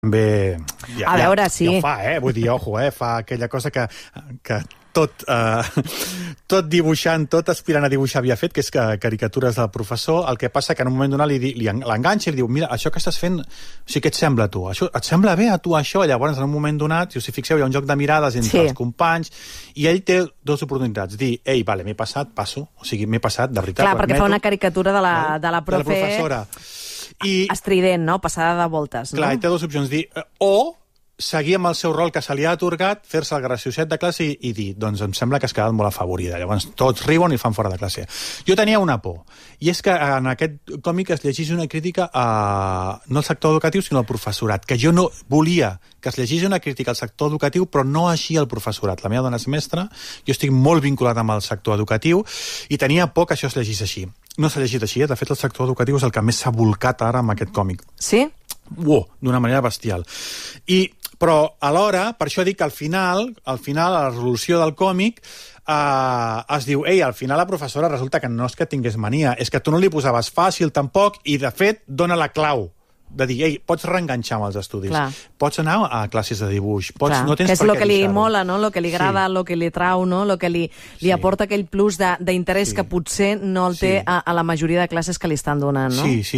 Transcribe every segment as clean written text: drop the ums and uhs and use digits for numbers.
també... A veure, sí. Ja ho fa, vull dir, ojo, fa aquella cosa que tot dibuixant, tot aspirant a dibuixar havia fet, que és caricatures del professor. El que passa que en un moment donat l'enganxa i li diu, mira, això que estàs fent, o sigui, què et sembla a tu? Et sembla bé a tu això? Llavors, en un moment donat, si us hi fixeu, hi ha un joc de mirades entre els companys, i ell té dues oportunitats. Dir, ei, vale, m'he passat, passo. O sigui, m'he passat, de veritat. Clar, perquè fa una caricatura de la professora. Estrident, no? Passada de voltes. Clar, i té dues opcions. Dir, o seguir amb el seu rol que se li ha atorgat, fer-se el gracioset de classe i dir, doncs em sembla que has quedat molt afavorida. Llavors tots riuen i fan fora de classe. Jo tenia una por, i és que en aquest còmic es llegís una crítica no al sector educatiu, sinó al professorat, que jo no volia que es llegís una crítica al sector educatiu, però no així al professorat. La meva dona és mestra, jo estic molt vinculat amb el sector educatiu, i tenia por que això es llegís així. No s'ha llegit així, de fet el sector educatiu és el que més s'ha volcat ara amb aquest còmic. Sí? D'una manera bestial. Però alhora, per això dic que al final, a la resolució del còmic, es diu, ei, al final la professora resulta que no és que tingués mania, és que tu no li posaves fàcil tampoc, i de fet dona la clau de dir, ei, pots reenganxar amb els estudis, pots anar a classes de dibuix, no tens per què deixar-ho. Que és el que li mola, no? El que li agrada, el que li trau, no? El que li aporta aquell plus d'interès que potser no el té a la majoria de classes que li estan donant, no? Sí.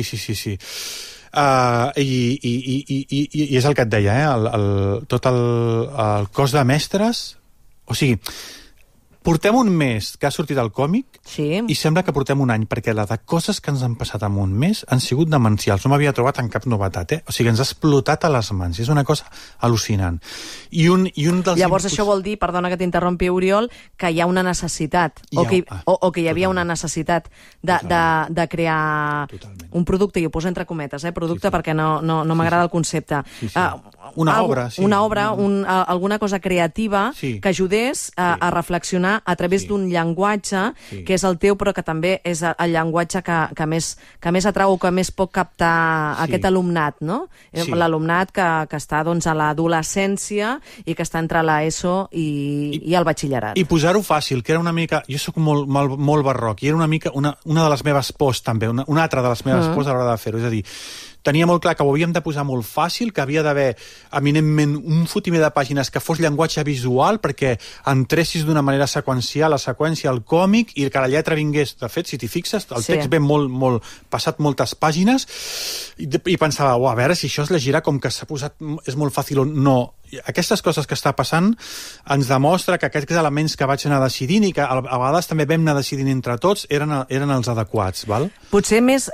I és el que et deia, tot el cos de mestres, o sigui, portem un mes que ha sortit el còmic i sembla que portem un any, perquè la de coses que ens han passat en un mes han sigut demencials. No m'havia trobat en cap novetat, O sigui, ens ha explotat a les mans. És una cosa al·lucinant. I un dels Llavors això vol dir, perdona que t'interrompi, Oriol, que hi ha una necessitat, o que hi havia una necessitat de crear un producte, i ho poso entre cometes, producte, perquè no m'agrada el concepte. Una obra, alguna cosa creativa que ajudés a reflexionar a través d'un llenguatge que és el teu, però que també és el llenguatge que més atrau o que més pot captar aquest alumnat, no? L'alumnat que està a l'adolescència i que està entre l'ESO i el batxillerat. I posar-ho fàcil, que era una mica... Jo soc molt barroc, i era una mica una de les meves pors, també, una altra de les meves pors a l'hora de fer-ho. És a dir, tenia molt clar que ho havíem de posar molt fàcil, que havia d'haver, eminentment, un fotimer de pàgines que fos llenguatge visual perquè entressis d'una manera seqüencial, la seqüència al còmic, i que la lletra vingués... De fet, si t'hi fixes, el text ve passat moltes pàgines, i pensava, a veure si això es llegirà com que s'ha posat... És molt fàcil o no. Aquestes coses que està passant ens demostra que aquests elements que vaig anar decidint i que a vegades també vam anar decidint entre tots eren els adequats, val? Potser més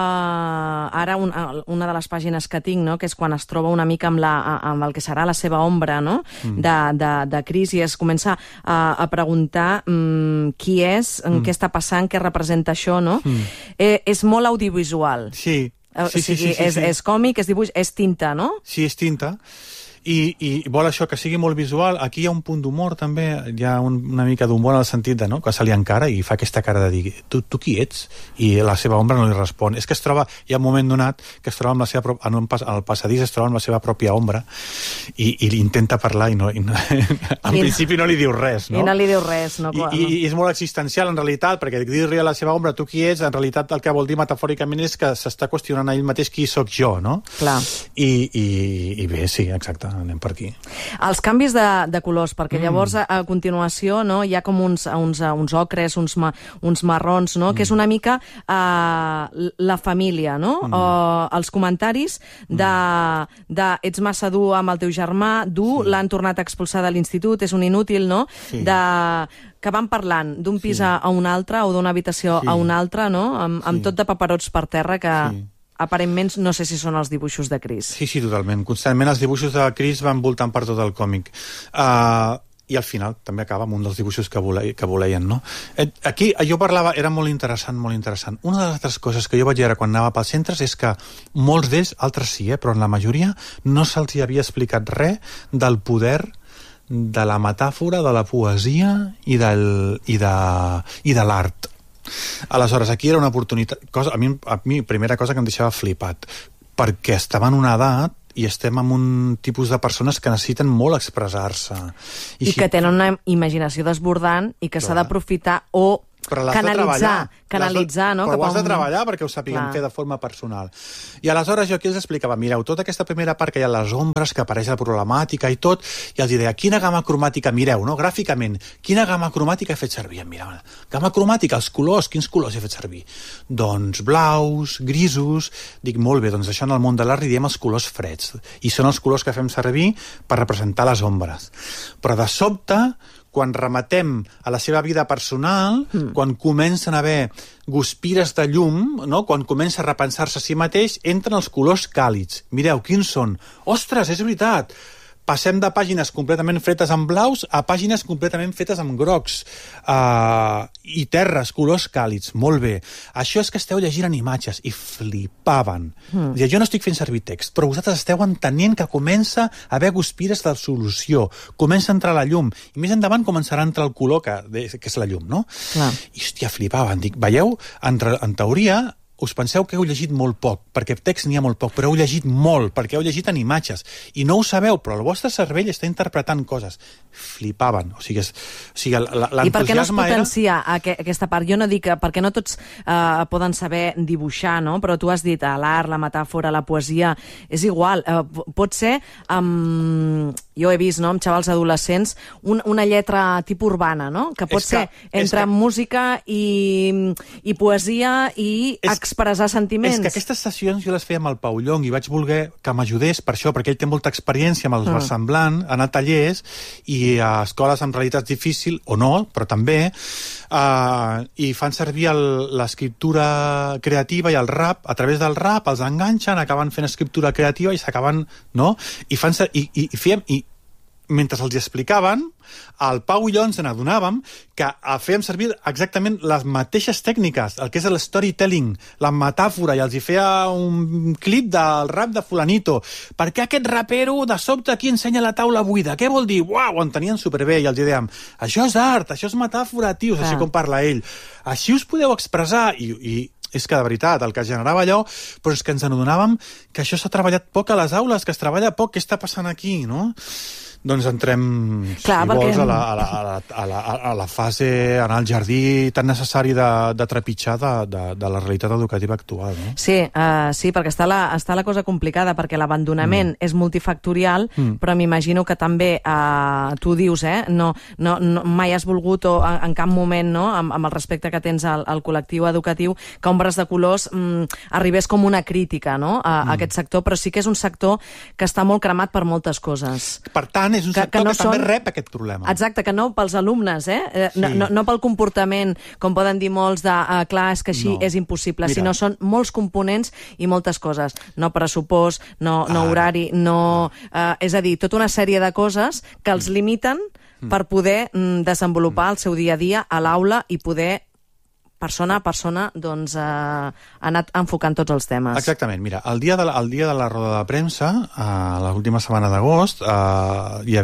ara una de les pàgines que tinc, no?, que és quan es troba una mica amb el que serà la seva ombra, no?, de crisi, es comença a preguntar qui és, què està passant, què representa això, no? És molt audiovisual. Sí. És còmic, és dibuix, és tinta, no? Sí, és tinta. I vol això, que sigui molt visual. Aquí hi ha un punt d'humor, també. Hi ha una mica d'humor en el sentit de, no?, que se li encara i fa aquesta cara de dir, tu qui ets? I la seva ombra no li respon. És que es troba, hi ha un moment donat que es troba amb la seva, al passadís es troba amb la seva pròpia ombra i intenta parlar i en principi no li diu res, no? I no li diu res, no? I és molt existencial, en realitat, perquè dir-li a la seva ombra, tu qui ets, en realitat el que vol dir metafòricament és que s'està qüestionant a ell mateix qui sóc jo, no? Clar. I bé, sí, exacte. Anem per aquí. Els canvis de colors, perquè llavors a continuació, no, hi ha com uns ocres, uns marrons, no?, que és una mica la família, no? Els comentaris de ets massa dur amb el teu germà, l'han tornat a expulsar de l'institut, és un inútil, no? Que van parlant d'un pis a un altre o d'una habitació a una altra, no?, amb tot de paperots per terra que... Aparentment, no sé si són els dibuixos de Chris. Sí, totalment. Constantment els dibuixos de Chris van voltant per tot el còmic. I al final també acaba amb un dels dibuixos que voleien, no? Aquí jo parlava, era molt interessant. Una de les altres coses que jo vaig veure quan anava pels centres és que molts d'ells, altres sí, però en la majoria, no se'ls havia explicat res del poder de la metàfora, de la poesia i de l'art. Aleshores, aquí era una oportunitat... A mi, primera cosa que em deixava flipat, perquè estava en una edat i estem amb un tipus de persones que necessiten molt expressar-se. I que tenen una imaginació desbordant i que s'ha d'aprofitar o però l'has de treballar. Canalitzar, no? Però ho has de treballar perquè ho sapiguem fer de forma personal. I aleshores jo aquí els explicava, mireu, tota aquesta primera part que hi ha les ombres, que apareix la problemàtica i tot, i els deia, quina gamma cromàtica mireu, no? Gràficament, quina gamma cromàtica he fet servir? Mira, gamma cromàtica, els colors, quins colors he fet servir? Doncs blaus, grisos... Dic, molt bé, doncs això en el món de l'art diem els colors freds, i són els colors que fem servir per representar les ombres. Però de sobte, quan rematem a la seva vida personal, quan comencen a haver guspires de llum, no? Quan comença a repensar-se a si mateix, entren els colors càlids. Mireu, quins són? Ostres, és veritat! Passem de pàgines completament fetes amb blaus a pàgines completament fetes amb grocs i terres, colors càlids. Molt bé. Això és que esteu llegint en imatges i flipaven. Jo no estic fent servir text, però vosaltres esteu entenent que comença a haver guspires de solució. Comença a entrar la llum. I més endavant començarà a entrar el color, que és la llum, no? Clar. I, hòstia, flipaven. Dic, veieu? En teoria, us penseu que heu llegit molt poc, perquè text n'hi ha molt poc, però heu llegit molt, perquè heu llegit en imatges, i no ho sabeu, però el vostre cervell està interpretant coses. Flipaven. O sigui, l'entusiasme... I per què no es potencia aquesta part? Jo no dic perquè no tots poden saber dibuixar, no? Però tu has dit l'art, la metàfora, la poesia, és igual. Pot ser, jo he vist, no?, amb xavals adolescents, una lletra tipus urbana, no?, que pot ser entre música i poesia i expressar sentiments. És que aquestes sessions jo les feia amb el Pau Llong i vaig voler que m'ajudés per això, perquè ell té molta experiència amb el versemblant, anar a tallers i a escoles amb realitats difícils, o no, però també, i fan servir l'escriptura creativa i el rap. A través del rap els enganxen, acaben fent escriptura creativa i s'acaben, no? I mentre els explicaven, al Pau i jo ens n'adonàvem que fèiem servir exactament les mateixes tècniques, el que és el storytelling, la metàfora, i els hi feia un clip del rap de fulanito. Per què aquest rapero de sobte aquí ensenya la taula buida? Què vol dir? Uau, ho entenien superbé, i els dèiem, això és art, això és metàfora, tios, així com parla ell. Així us podeu expressar, i és que, de veritat, el que generava allò, però és que ens n'adonàvem que això s'ha treballat poc a les aules, que es treballa poc, què està passant aquí, no? Doncs entrem, si vols, a la fase, anar al jardí tan necessari de trepitjar de la realitat educativa actual, no? Sí, perquè està la cosa complicada, perquè l'abandonament és multifactorial, però m'imagino que també, tu dius, no mai has volgut, o en cap moment, no, amb el respecte que tens al col·lectiu educatiu, que Ombres de Colors arribés com una crítica, no?, a aquest sector, però sí que és un sector que està molt cremat per moltes coses. Per tant, és un sector que també rep aquest problema. Exacte, que no pels alumnes, no pel comportament, com poden dir molts de clar, és que així és impossible, sinó són molts components i moltes coses. No pressupost, no horari, és a dir, tota una sèrie de coses que els limiten per poder desenvolupar el seu dia a dia a l'aula i poder persona a persona, doncs, anar enfocant tots els temes. Exactament. Mira, el dia de la roda de premsa, l'última setmana d'agost, hi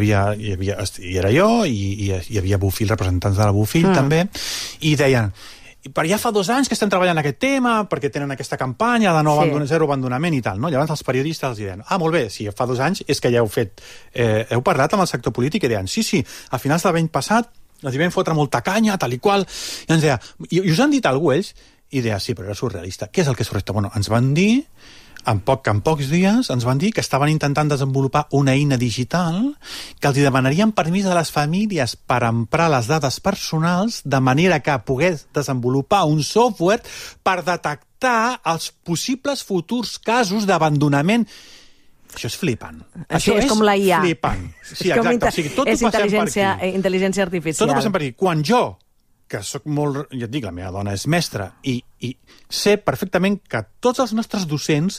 era jo, i hi havia Bofill, representants de la Bofill, també, i deien, però ja fa 2 anys que estem treballant aquest tema, perquè tenen aquesta campanya de zero abandonament i tal, no? Llavors els periodistes els diuen, molt bé, si fa 2 anys és que ja heu fet, heu parlat amb el sector polític, i deien, sí, a finals de l'any passat els hi vam fotre molta canya, tal i qual, i ens deia, i us han dit alguna cosa ells? I deia, sí, però era surrealista. Què és el que és surrealista? Bueno, ens van dir, en pocs dies, ens van dir que estaven intentant desenvolupar una eina digital que els demanarien permís a les famílies per emprar les dades personals de manera que pogués desenvolupar un software per detectar els possibles futurs casos d'abandonament. Això és flipant. Això és com la IA. Flipant. Sí, exacte. O sigui, tot ho passem per aquí. Intel·ligència artificial. Tot ho passem per aquí. Quan jo, que soc molt... Ja et dic, la meva dona és mestra, i sé perfectament que tots els nostres docents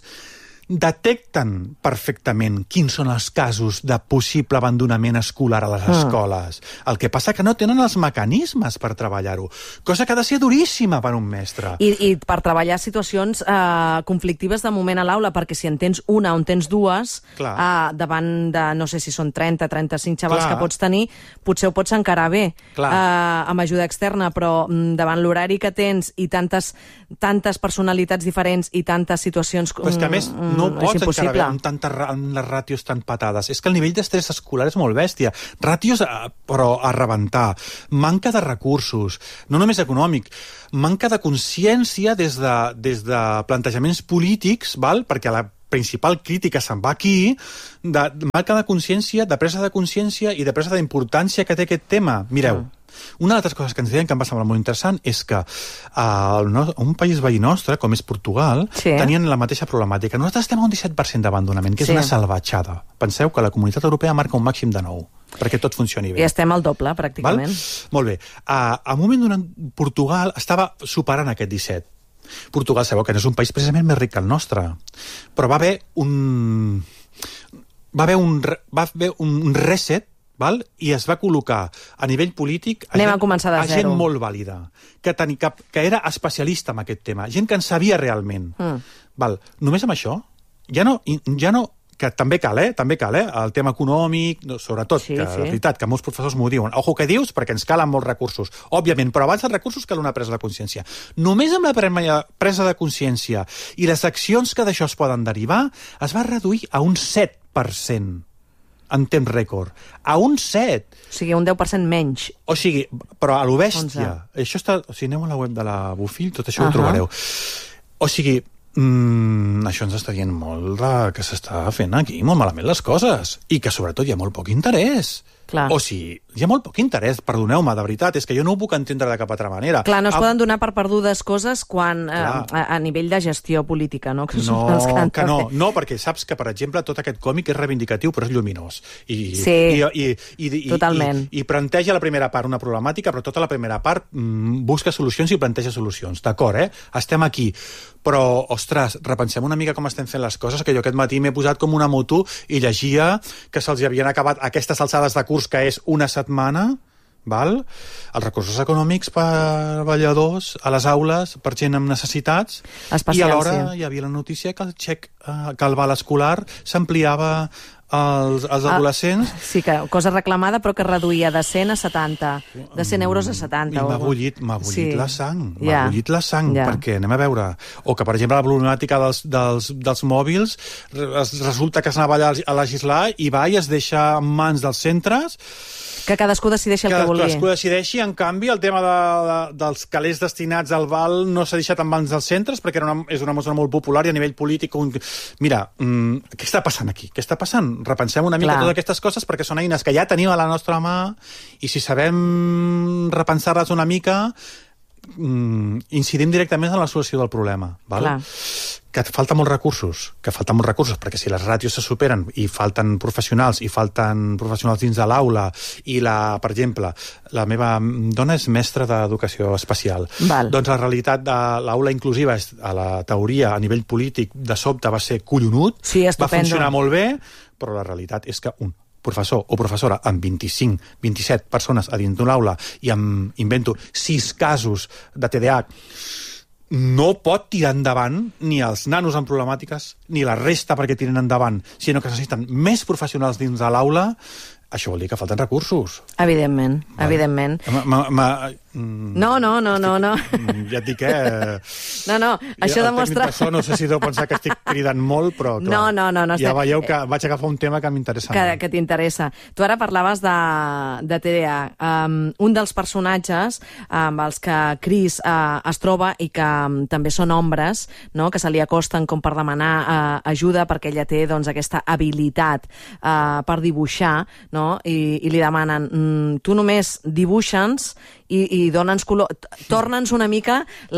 detecten perfectament quins són els casos de possible abandonament escolar a les escoles. El que passa que no tenen els mecanismes per treballar-ho, cosa que ha de ser duríssima per un mestre. I per treballar situacions conflictives de moment a l'aula, perquè si en tens una o en tens dues, davant de, no sé si són 30, 35 xavals que pots tenir, potser ho pots encarar bé amb ajuda externa, però davant l'horari que tens i tantes personalitats diferents i tantes situacions... Però és que a més no pots impossible. encara amb les ràtios tan patades. És que el nivell d'estrès escolar és molt bèstia. Ràtios, però a rebentar. Manca de recursos, no només econòmic, manca de consciència des de plantejaments polítics, val? Perquè la principal crítica se'n va aquí, de manca de consciència, de presa de consciència i de presa d'importància que té aquest tema. Mireu, una d'altres coses que ens deien que em va semblar molt interessant és que un país veí nostre, com és Portugal, tenien la mateixa problemàtica. Nosaltres estem a un 17% d'abandonament, que és una salvatjada. Penseu que la Comunitat Europea marca un màxim de 9, perquè tot funcioni bé. I estem al doble, pràcticament. Molt bé. A un moment donat, Portugal estava superant aquest 17. Portugal, sabeu que no és un país precisament més ric que el nostre, però va haver un reset, val? I es va col·locar a nivell polític a gent molt vàlida, que era especialista en aquest tema, gent que en sabia realment. Val? Només amb això, ja no, que també cal, el tema econòmic, sobretot, que la veritat, que molts professors m'ho diuen. Ojo, què dius? Perquè ens calen molts recursos. Òbviament, però abans dels recursos cal una presa de consciència. Només amb la presa de consciència i les accions que d'això es poden derivar, es va reduir a un 7% en temps rècord. A un 7%. O sigui, un 10% menys. O sigui, però a lo bèstia. Això està... Si aneu a la web de la Bofill, tot això ho trobareu. O sigui, això ens està dient molt que s'està fent aquí molt malament les coses i que sobretot hi ha molt poc interès. O sigui, hi ha molt poc interès, perdoneu-me, de veritat, és que jo no ho puc entendre de cap altra manera. Clar, no es poden donar per perdudes coses quan a nivell de gestió política, no? No, perquè saps que, per exemple, tot aquest còmic és reivindicatiu, però és lluminós. Totalment. I planteja la primera part una problemàtica, però tota la primera part busca solucions i planteja solucions. D'acord, estem aquí. Però, ostres, repensem una mica com estem fent les coses, que jo aquest matí m'he posat com una moto i llegia que se'ls havien acabat aquestes alçades de curs, que és una setmana, val? Els recursos econòmics per balladors a les aules, per gent amb necessitats, i alhora hi havia la notícia que el xec, que el val escolar s'ampliava als adolescents. Sí, que cosa reclamada, però que reduïa de 100 a 70, de 100 euros a 70. I m'ha bullit la sang, perquè anem a veure, o que, per exemple, la problemàtica dels mòbils, resulta que s'anava a legislar i va i es deixa en mans dels centres, que cadascú decideixi el que vulgui. Cadascú decideixi, en canvi, el tema dels calés destinats al val no s'ha deixat en mans dels centres, perquè és una mesura molt popular i a nivell polític... Mira, què està passant aquí? Què està passant? Repensem una mica totes aquestes coses, perquè són eines que ja tenim a la nostra mà i si sabem repensar-les una mica, incidim directament en la solució del problema. Val? Que falta molts recursos, perquè si les ràtios se superen i falten professionals dins de l'aula, i per exemple, la meva dona és mestra d'educació especial. Doncs la realitat de l'aula inclusiva a la teoria, a nivell polític, de sobte va ser collonut, va funcionar molt bé, però la realitat és que un professor o professora amb 25, 27 persones a dins d'una aula i amb, invento, 6 casos de TDAH, no pot tirar endavant ni els nanos amb problemàtiques ni la resta perquè tiren endavant, sinó que necessiten més professionals dins de l'aula. Això vol dir que falten recursos. Evidentment, evidentment. No. Ja et dic, No, això demostra... No sé si deu pensar que estic cridant molt, però clar, ja veieu que vaig agafar un tema que m'interessa molt. Que t'interessa. Tu ara parlaves de TDA. Un dels personatges amb els que Chris es troba i que també són ombres, que se li acosten com per demanar ajuda perquè ella té aquesta habilitat per dibuixar, i li demanen, tu només dibuixa'ns i dona'ns color, torna'ns una mica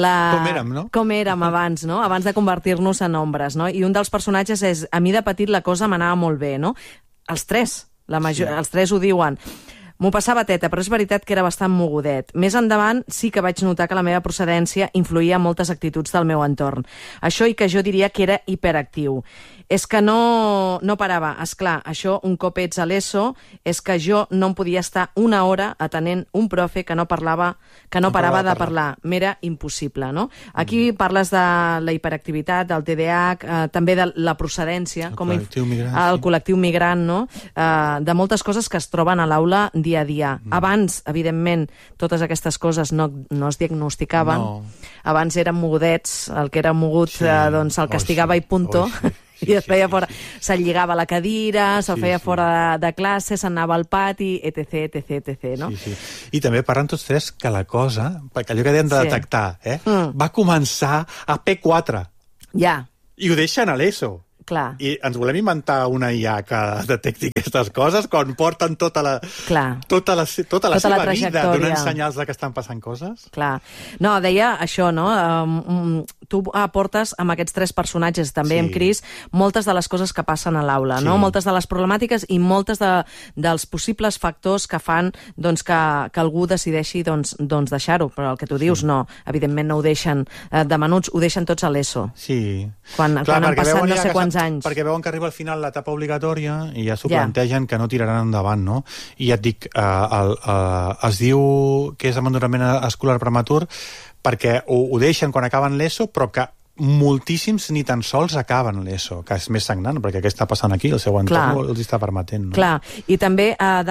com érem abans, abans de convertir-nos en ombres. I un dels personatges és, a mi de petit la cosa m'anava molt bé, els tres ho diuen. M'ho passava teta, però és veritat que era bastant mogudet. Més endavant sí que vaig notar que la meva procedència influïa en moltes actituds del meu entorn. Això i que jo diria que era hiperactiu. És que no parava. Esclar, això un cop ets a l'ESO és que jo no em podia estar una hora atenent un profe que no parava de parlar. M'era impossible, no? Aquí parles de la hiperactivitat, del TDAH, també de la procedència, el col·lectiu migrant, no? De moltes coses que es troben a l'aula dia a dia. Abans, evidentment, totes aquestes coses no es diagnosticaven. Abans eren mogudets, el que era mogut el castigava i punto. I es feia fora. Se'l lligava a la cadira, se'l feia fora de classe, s'anava al pati, etc, no? Sí. I també parlen tots tres que la cosa, perquè allò que deien de detectar, va començar a P4. Ja. I ho deixen a l'ESO. Clar. I ens volem inventar una IA que detecti aquestes coses quan porten tota la seva vida donant senyals de que estan passant coses? Clar. No, deia això, no? Tu aportes amb aquests tres personatges, també amb Chris, moltes de les coses que passen a l'aula, no? Moltes de les problemàtiques i moltes dels possibles factors que fan que algú decideixi deixar-ho. Però el que tu dius, no. Evidentment no ho deixen de menuts, ho deixen tots a l'ESO. Sí. Quan han passat no sé quants anys. Perquè veuen que arriba al final l'etapa obligatòria i ja s'ho plantegen que no tiraran endavant, no? I ja et dic, es diu que és abandonament escolar prematur perquè ho deixen quan acaben l'ESO, però que moltíssims ni tan sols acaben l'ESO, que és més sagnant, perquè què està passant aquí? El seu entorn els està permetent, no? Clar, i també,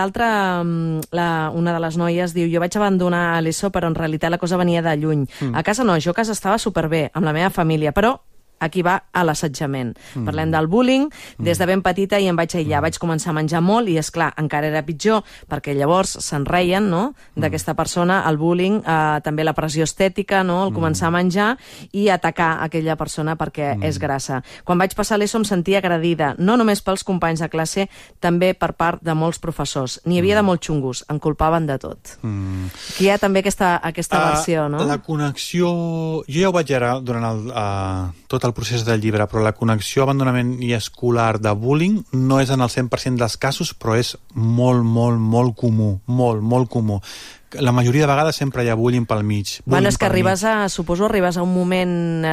una de les noies diu, jo vaig abandonar l'ESO, però en realitat la cosa venia de lluny. A casa no, jo a casa estava superbé, amb la meva família, però aquí va a l'assetjament. Parlem del bullying, des de ben petita i em vaig aïllar, vaig començar a menjar molt i, esclar, encara era pitjor, perquè llavors se'n reien, no?, d'aquesta persona, el bullying, també la pressió estètica, no?, el començar a menjar i atacar aquella persona perquè és grassa. Quan vaig passar l'ESO em sentia agredida, no només pels companys de classe, també per part de molts professors. N'hi havia de molt xungos, em culpaven de tot. Aquí hi ha també aquesta versió, no? La connexió... Jo ja ho vaig veure durant tot el procés del llibre, però la connexió abandonament i escolar de bullying no és en el 100% dels casos, però és molt, molt, molt comú. Molt, molt comú. La majoria de vegades sempre hi ha bullying pel mig. Bueno, és que suposo arribes a un moment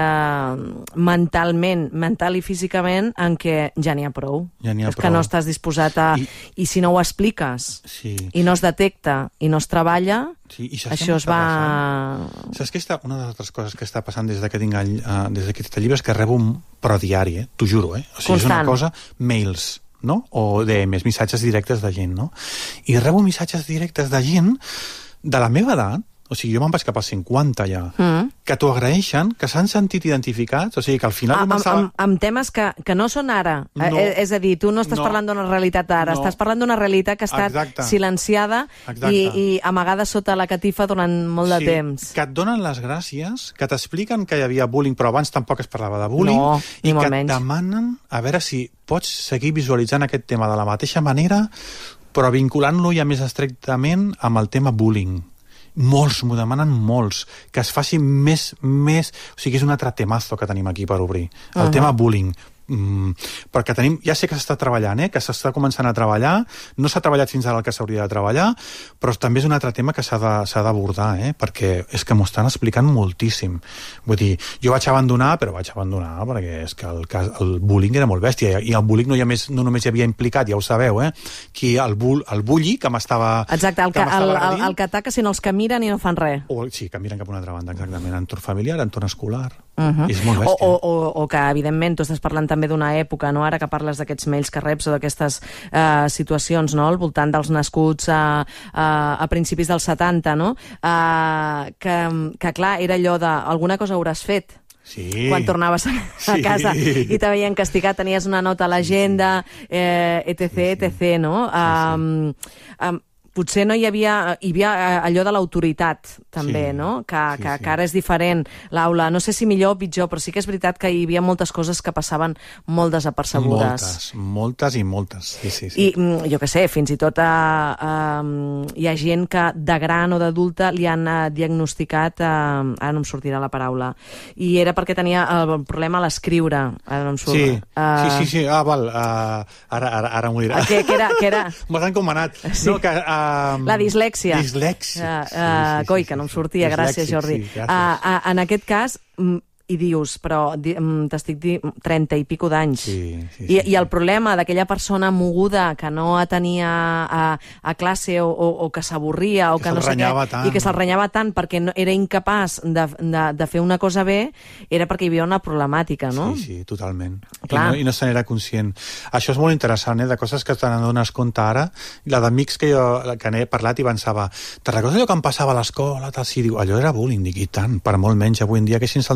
mental i físicament en què ja n'hi ha prou. És que no estàs disposat a... I si no ho expliques i no es detecta i no es treballa, això es va... Saps que una de les altres coses que està passant des que tinc des que aquest llibre és que rebo un prodiari, t'ho juro, O sigui, és una cosa, mails, no? O DMs, missatges directes de gent, no? I rebo missatges directes de gent de la meva edat, o sigui, jo me'n vaig cap als 50 ja, que t'ho agraeixen, que s'han sentit identificats, o sigui, que al final començava... Amb temes que no són ara. És a dir, tu no estàs parlant d'una realitat d'ara, estàs parlant d'una realitat que ha estat silenciada i amagada sota la catifa durant molt de temps. Que et donen les gràcies, que t'expliquen que hi havia bullying, però abans tampoc es parlava de bullying, i que et demanen a veure si pots seguir visualitzant aquest tema de la mateixa manera, però vinculant-lo ja més estrictament amb el tema bullying. Molts, m'ho demanen molts, que es faci més... O sigui, és un altre temazo que tenim aquí per obrir. El tema bullying. Perquè tenim, ja sé que s'està treballant, que s'està començant a treballar, no s'ha treballat fins ara el que s'hauria de treballar, però també és un altre tema que s'ha d'abordar, perquè és que m'ho estan explicant moltíssim. Vull dir, jo vaig abandonar perquè és que el bullying era molt bèstia, i el bullying no només hi havia implicat, ja ho sabeu, el bully que m'estava... Exacte, el que ataca sinó els que miren i no fan res. Sí, que miren cap a una altra banda, exactament, entorn familiar, entorn escolar. És molt bèstia. O que, evidentment, tu estàs parlant també d'una època, no? Ara que parles d'aquests mails que reps o d'aquestes situacions, no? Al voltant dels nascuts a principis dels 70, no? Que clar, era allò de alguna cosa hauràs fet. Quan tornaves a casa i te veien castigat, tenies una nota a l'agenda, etc, no? Potser no hi havia allò de l'autoritat, també, no? Que ara és diferent l'aula. No sé si millor o pitjor, però sí que és veritat que hi havia moltes coses que passaven molt desapercebudes. Moltes. I jo què sé, fins i tot hi ha gent que de gran o d'adulta li han diagnosticat, ara no em sortirà la paraula, i era perquè tenia el problema a l'escriure. Ara no em surt. Sí. Val. Ara m'ho dirà. Què era? M'has encomanat. No, que... La dislèxia. Coi, que no em sortia, gràcies, Jordi. En aquest cas, i dius, però t'estic dient 30 i pico d'anys. I el problema d'aquella persona moguda que no tenia a classe o que s'avorria o que no sé què, i que se'l renyava tant perquè era incapaç de fer una cosa bé, era perquè hi havia una problemàtica, no? Sí, totalment. I no se n'era conscient. Això és molt interessant, de coses que te n'adones compte ara. La d'amics que n'he parlat i pensava, te recordes allò que em passava a l'escola? Sí, diu, allò era bullying, dic, i tant, per molt menys avui en dia que haguessin saltat les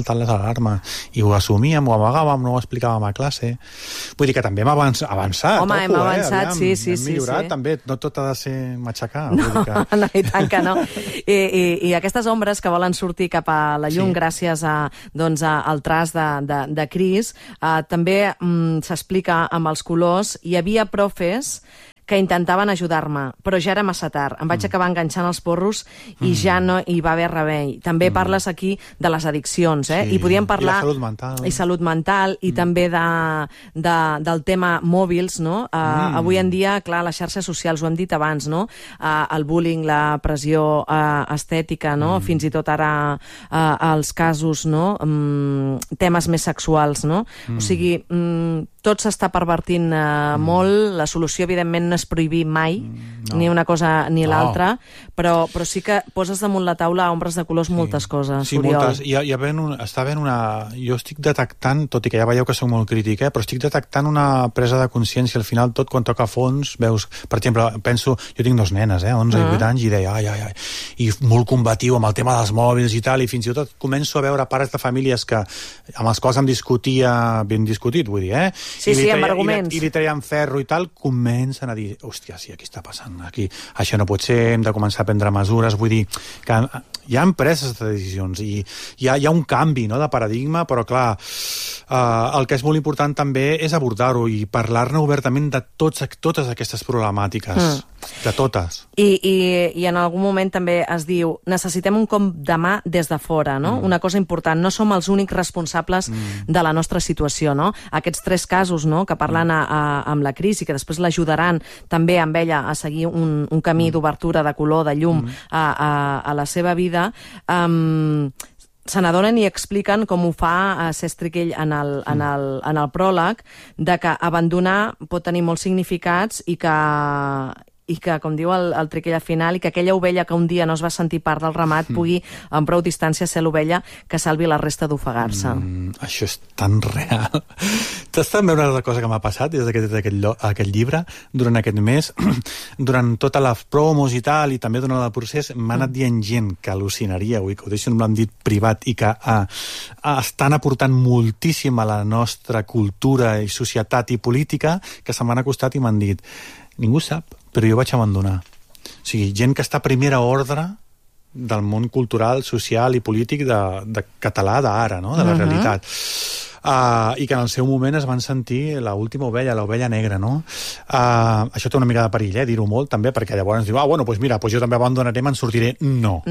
l'alarma. I ho assumíem, ho amagàvem, no ho explicàvem a classe. Vull dir que també hem avançat. Home, hem avançat, sí. Hem millorat, també. No tot ha de ser matxacar. No, i tant que no. I aquestes ombres que volen sortir cap a la llum gràcies al traç de Cris, també s'explica amb els colors. Hi havia profes que intentaven ajudar-me, però ja era massa tard. Em vaig acabar enganxant els porros i ja no hi va haver remei. També parles aquí de les addiccions, I podíem parlar... I la salut mental. I salut mental, i també del tema mòbils, no? Avui en dia, clar, les xarxes socials, ho hem dit abans, no? El bullying, la pressió estètica, no? Fins i tot ara els casos, no? Temes més sexuals, no? O sigui, tot s'està pervertint molt. La solució, evidentment, no és prohibir mai, ni una cosa ni l'altra, però sí que poses damunt la taula ombres de colors moltes coses, Oriol. Sí, moltes. Està havent una... Jo estic detectant, tot i que ja veieu que soc molt crític, però estic detectant una presa de consciència. Al final, tot quan toca fons, veus... Per exemple, penso... Jo tinc 2 nenes, 11 i 8 anys, i deia, ai, i molt combatiu amb el tema dels mòbils i tal, i fins i tot començo a veure pares de famílies amb els quals em discutia, ben discutit, vull dir, Sí, amb arguments. I li treien ferro i tal, comencen a dir, hòstia, sí, aquí està passant, aquí, això no pot ser, hem de començar a prendre mesures, vull dir, que hi ha preses de decisions i hi ha un canvi, no?, de paradigma, però clar, el que és molt important també és abordar-ho i parlar-ne obertament de totes aquestes problemàtiques, de totes. I en algun moment també es diu, necessitem un cop de mà des de fora, no? Una cosa important, no som els únics responsables de la nostra situació, no? Aquests 3 casos, no?, que parlen amb la Cris i que després l'ajudaran també amb ella a seguir un camí d'obertura, de color, de llum a la seva vida, se n'adonen i expliquen com ho fa Sestriquell en el pròleg, de que abandonar pot tenir molts significats i que, com diu el Triquell al final, i que aquella ovella que un dia no es va sentir part del ramat pugui, amb prou distància, ser l'ovella que salvi la resta d'ofegar-se. Això és tan real. Saps també una altra cosa que m'ha passat des d'aquest llibre, durant aquest mes, durant tota la promos i tal, i també durant el procés, m'ha anat dient gent que al·lucinaria, que ho deixo en l'àmbit privat, i que estan aportant moltíssim a la nostra cultura i societat i política, que se m'han acostat i m'han dit, ningú sap, però jo vaig abandonar. O sigui, gent que està a primera ordre del món cultural, social i polític de català d'ara, no?, de la realitat. I que en el seu moment es van sentir l'última ovella, l'ovella negra, no? Això té una mica de perill, dir-ho molt, també, perquè llavors ens diu, bueno, doncs mira, jo també abandonaré, me'n sortiré. No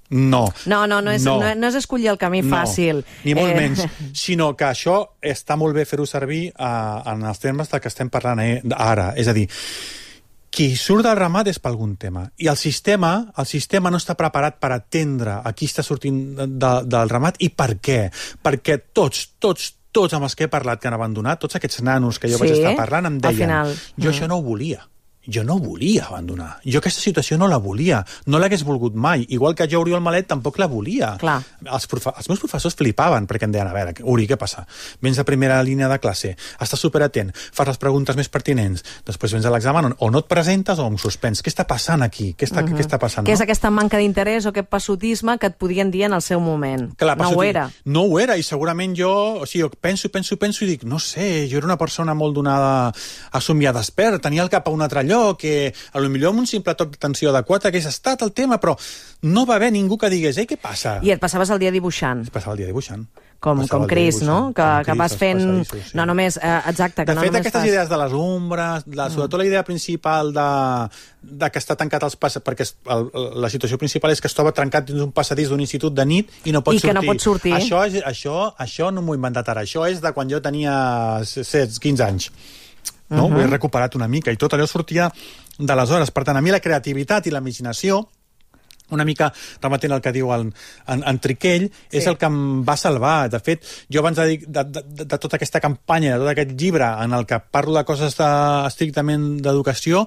és escollir el camí fàcil. Ni molt menys, sinó que això està molt bé fer-ho servir en els termes de què estem parlant ara. És a dir, qui surt del ramat és per algun tema. I el sistema no està preparat per atendre a qui està sortint del ramat i per què. Perquè tots amb els que he parlat que han abandonat, tots aquests nanos que jo vaig estar parlant, em deien, jo això no ho volia. Jo no volia abandonar. Jo aquesta situació no la volia. No l'hagués volgut mai. Igual que jo, Oriol Malet, tampoc la volia. Clar. Els meus professors flipaven perquè em deien, a veure, Uri, què passa? Vens a primera línia de classe, estàs superatent, fas les preguntes més pertinents, després vens a l'examen o no et presentes o em suspens. Què està passant aquí? Què està passant? Què és aquesta manca d'interès o aquest passotisme que et podien dir en el seu moment? Clar, no ho era. No ho era, i segurament jo penso i dic, no sé, jo era una persona molt donada a somiar despert, tenia el cap a un altre lloc, que potser amb un simple toc d'atenció adequat hagués estat el tema, però no va haver ningú que digués, què passa? I et passaves el dia dibuixant. Es passava el dia dibuixant. Com Cris, no? Que vas fent... No només... Exacte. De fet, aquestes idees de les ombres, sobretot la idea principal de que està tancat els passadís, perquè la situació principal és que es troba trencat dins un passadís d'un institut de nit i no pot sortir. I que no pot sortir. Això no m'ho he inventat ara. Això és de quan jo tenia 15 anys. No? Ho he recuperat una mica i tot allò sortia d'aleshores. Per tant, a mi la creativitat i la imaginació, una mica remetent al que diu en Triquell, és el que em va salvar. De fet, jo abans de tota aquesta campanya, de tot aquest llibre en el que parlo de coses estrictament d'educació,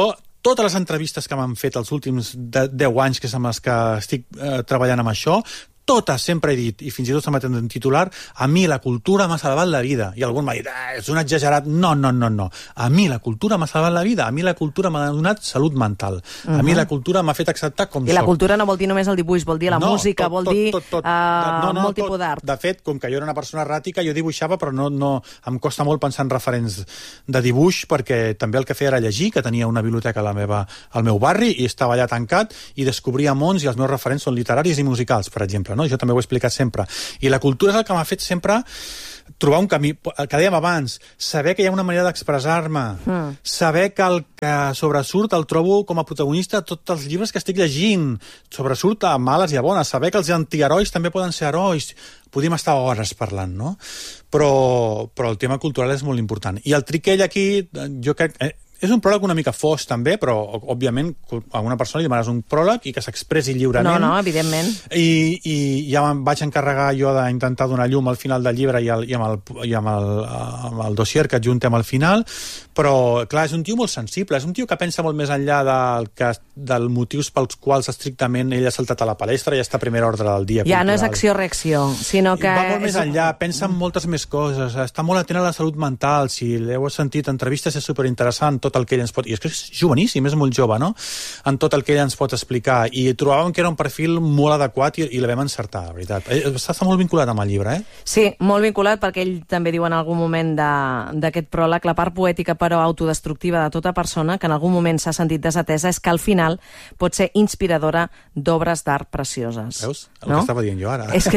totes les entrevistes que m'han fet els últims 10 anys, que és amb les que estic treballant amb això, totes, sempre he dit, i fins i tot s'ha metit en titular, a mi la cultura m'ha salvat la vida. I algú m'ha dit, és un exagerat. No. A mi la cultura m'ha salvat la vida, a mi la cultura m'ha donat salut mental. A mi la cultura m'ha fet acceptar com soc. I la cultura no vol dir només el dibuix, vol dir la música, vol dir molt tipus d'art. De fet, com que jo era una persona erràtica, jo dibuixava, però no em costa molt pensar en referents de dibuix, perquè també el que feia era llegir, que tenia una biblioteca al meu barri, i estava allà tancat, i descobria mons, i els meus referents són literaris i musicals, per exemple, no? Jo també ho he explicat sempre. I la cultura és el que m'ha fet sempre trobar un camí, el que dèiem abans, saber que hi ha una manera d'expressar-me, saber que el que sobresurt el trobo com a protagonista de tots els llibres que estic llegint, sobresurt a males i a bones, saber que els antiherois també poden ser herois, podríem estar hores parlant, no? Però el tema cultural és molt important. I el Triquell aquí, jo crec... És un pròleg una mica fos, també, però, òbviament, a una persona li demanes un pròleg i que s'expressi lliurement. No, evidentment. I ja em vaig encarregar jo d'intentar donar llum al final del llibre i amb el dossier que adjuntem al final, però, clar, és un tio molt sensible, és un tio que pensa molt més enllà dels motius pels quals estrictament ell ha saltat a la palestra i està a primera ordre del dia. Ja no és acció-reacció, sinó que... Va molt més enllà, pensa en moltes més coses, està molt atent a la salut mental, si l'heu sentit entrevistes és superinteressant, tot el que ell ens pot... I és que és joveníssim, és molt jove, no? En tot el que ell ens pot explicar. I trobàvem que era un perfil molt adequat i la vam encertar, la veritat. Està molt vinculat amb el llibre, eh? Sí, molt vinculat, perquè ell també diu en algun moment d'aquest pròleg, la part poètica però autodestructiva de tota persona, que en algun moment s'ha sentit desatesa, és que al final pot ser inspiradora d'obres d'art precioses. Veus? El que estava dient jo ara. És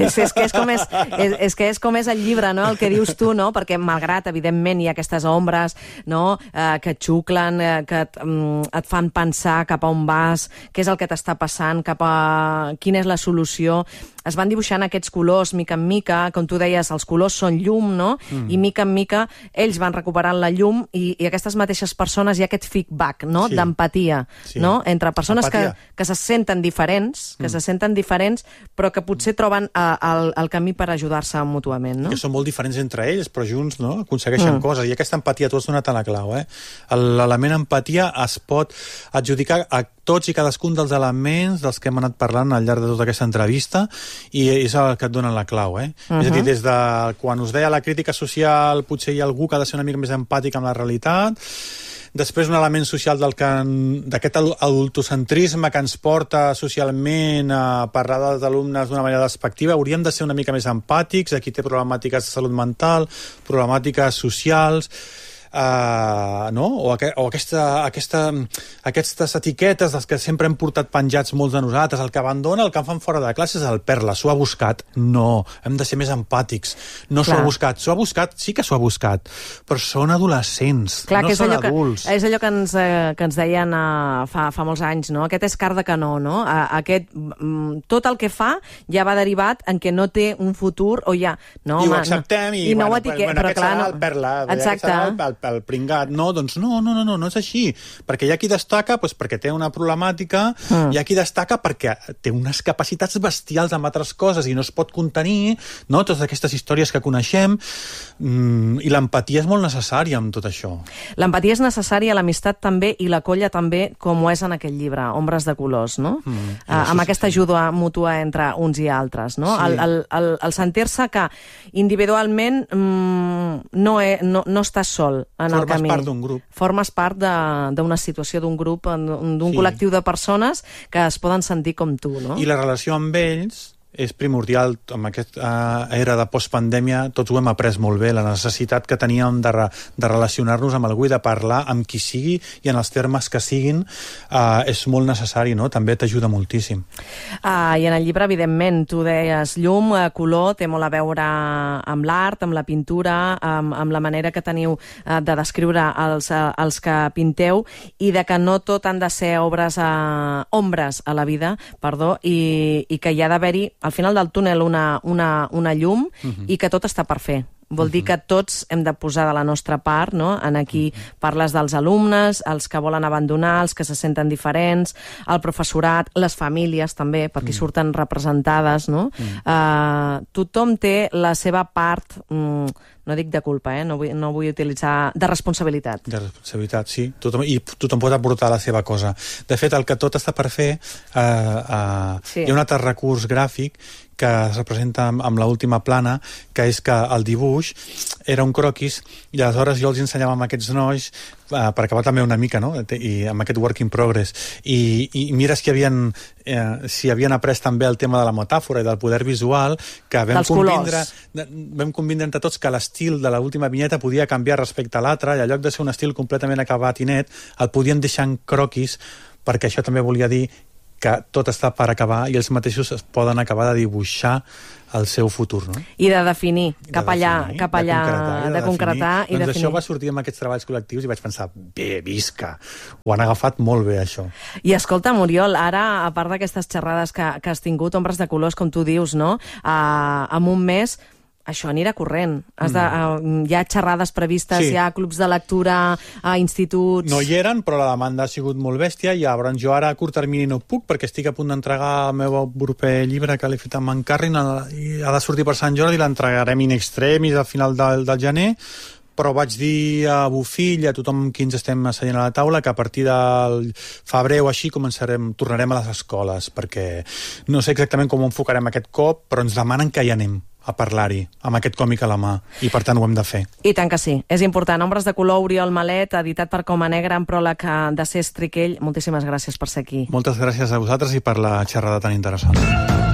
que és com és el llibre, no? El que dius tu, no? Perquè malgrat, evidentment, hi ha aquestes ombres, no? Que xuclen, que et fan pensar cap a on vas, què és el que t'està passant, quina és la solució. Es van dibuixant aquests colors mica en mica, com tu deies, els colors són llum, no? I mica en mica ells van recuperant la llum i aquestes mateixes persones hi ha aquest feedback, no? Sí. D'empatia, no? Entre persones que se senten diferents, però que potser troben el camí per ajudar-se mútuament, no? Que són molt diferents entre ells, però junts, no? Aconsegueixen coses. I aquesta empatia, tu has donat a la clau, eh? L'element empatia es pot adjudicar a tots i cadascun dels elements dels que hem anat parlant al llarg de tota aquesta entrevista, i és el que et dona la clau, eh? És a dir, des de quan us deia la crítica social, potser hi ha algú que ha de ser una mica més empàtic amb la realitat, després un element social d'aquest adultocentrisme que ens porta socialment a parlar dels alumnes d'una manera despectiva. Hauríem de ser una mica més empàtics, aquí té problemàtiques de salut mental, problemàtiques socials, no? O aquestes etiquetes dels que sempre hem portat penjats molts de nosaltres, el que abandona, el que fan fora de classe és el perla, s'ho ha buscat. No, hem de ser més empàtics. No s'ho ha buscat. S'ho ha buscat, sí que s'ho ha buscat, però són adolescents, no són adults. És allò que ens deien fa molts anys, no? Aquest és car de canó, no? Tot el que fa ja va derivat en què no té un futur, o ja... I ho acceptem, i no ho etiquetem, però clar, no. El perla, exacte. El pringat, no, doncs no és així, perquè hi ha qui destaca perquè té una problemàtica, hi ha qui destaca perquè té unes capacitats bestials amb altres coses i no es pot contenir, no, totes aquestes històries que coneixem, i l'empatia és molt necessària amb tot això. L'empatia és necessària, l'amistat també, i la colla també, com ho és en aquest llibre, Ombres de colors, no? Amb aquesta ajuda mútua entre uns i altres, no? El sentir-se que individualment no estàs sol en el camí. Formes part d'un grup. Formes part d'una situació d'un grup, d'un col·lectiu de persones que es poden sentir com tu, no? I la relació amb ells és primordial. En aquesta era de postpandèmia tots ho hem après molt bé, la necessitat que teníem de relacionar-nos amb algú i de parlar amb qui sigui i en els termes que siguin, és molt necessari, no? També t'ajuda moltíssim. I en el llibre, evidentment, tu deies llum, color, té molt a veure amb l'art, amb la pintura, amb la manera que teniu de descriure els que pinteu, i de que no tot han de ser ombres a la vida, i que hi ha d'haver-hi al final del túnel una llum, i que tot està per fer. Vol dir que tots hem de posar de la nostra part, no? En aquí parles dels alumnes, els que volen abandonar, els que se senten diferents, el professorat, les famílies també, perquè surten representades, no? Tothom té la seva part, no dic de culpa, no vull utilitzar, de responsabilitat. De responsabilitat, sí. I tothom pot aportar la seva cosa. De fet, el que tot està per fer, hi ha un altre recurs gràfic que es representa amb l'última plana, que és que el dibuix era un croquis, i aleshores jo els ensenyava amb aquests nois, per acabar també una mica, no? I amb aquest work in progress. I mira si havien après també el tema de la metàfora i del poder visual, que vam convindre entre tots que l'estil de l'última vinyeta podia canviar respecte a l'altre, i en lloc de ser un estil completament acabat i net, el podien deixar en croquis, perquè això també volia dir que tot està per acabar i ells mateixos es poden acabar de dibuixar el seu futur, no? I de definir, cap allà, de concretar i doncs definir. Això va sortir amb aquests treballs col·lectius i vaig pensar, bé, visca, ho han agafat molt bé, això. I escolta, Muriol, ara, a part d'aquestes xerrades que has tingut, Ombres de colors, com tu dius, no? En un mes, això anirà corrent. Hi ha xerrades previstes, hi ha clubs de lectura a instituts... No hi eren, però la demanda ha sigut molt bèstia, i llavors jo ara a curt termini no puc, perquè estic a punt d'entregar el meu proper llibre que l'he fet amb en Carrin, i ha de sortir per Sant Jordi, l'entregarem in extremis al final del gener, però vaig dir a Bofill i a tothom amb qui ens estem asseient a la taula que a partir del febrer o així tornarem a les escoles, perquè no sé exactament com ho enfocarem aquest cop, però ens demanen que hi anem a parlar-hi, amb aquest còmic a la mà, i per tant ho hem de fer. I tant que sí, és important. Ombres de color, Oriol Malet, editat per Coma Negra, en pròleg de Cés Triquell. Moltíssimes gràcies per ser aquí. Moltes gràcies a vosaltres i per la xerrada tan interessant.